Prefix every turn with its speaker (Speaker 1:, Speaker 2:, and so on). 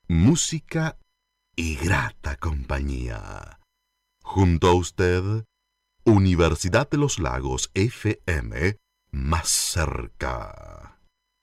Speaker 1: Música y grata compañía. Junto a usted, Universidad de los Lagos FM, más cerca.